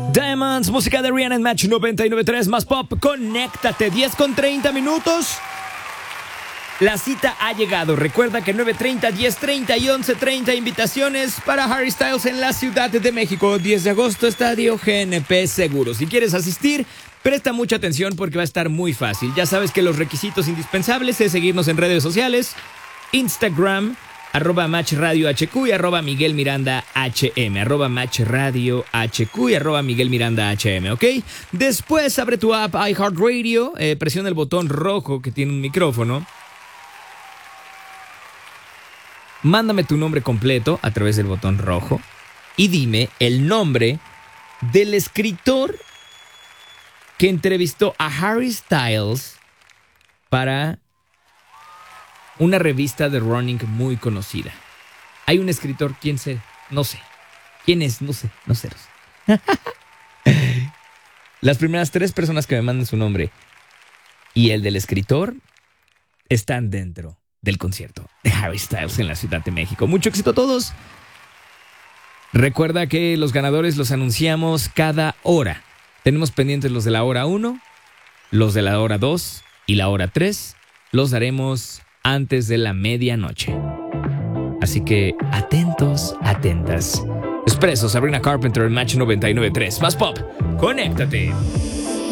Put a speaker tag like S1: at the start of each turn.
S1: Diamonds, música de Rihanna en Match 99.3, más pop, conéctate, 10:30. La cita ha llegado. Recuerda que 9:30, 10:30 y 11:30 invitaciones para Harry Styles en la Ciudad de México. 10 de agosto, estadio GNP Seguro. Si quieres asistir, presta mucha atención porque va a estar muy fácil. Ya sabes que los requisitos indispensables es seguirnos en redes sociales, Instagram, @MatchRadioHQ y @Miguel Miranda HM, @MatchRadioHQ y @Miguel Miranda HM, ¿ok? Después abre tu app iHeartRadio, presiona el botón rojo que tiene un micrófono. Mándame tu nombre completo a través del botón rojo y dime el nombre del escritor que entrevistó a Harry Styles para una revista de running muy conocida. Hay un escritor, ¿quién sé? No sé. ¿Quién es? No sé. Las primeras 3 personas que me manden su nombre y el del escritor están dentro del concierto de Harry Styles en la Ciudad de México. Mucho éxito a todos. Recuerda que los ganadores los anunciamos cada hora. Tenemos pendientes los de la hora 1, los de la hora 2 y la hora 3. Los daremos antes de la medianoche. Así que atentos, atentas. Expreso, Sabrina Carpenter en Match 99.3. Más pop, conéctate.